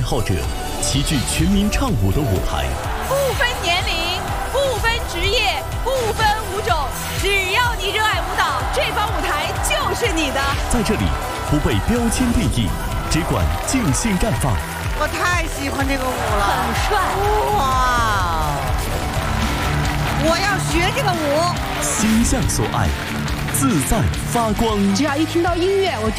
好者齐聚全民唱舞的舞台， 不分年龄，不分职业，不分舞种，只要你热爱舞蹈，这方舞台就是你的。 在这里不被标签定义，只管尽兴绽放。 我太喜欢这个舞了， 很帅哇！我要学这个舞， 心向所爱，自在发光。 只要一听到音乐，我就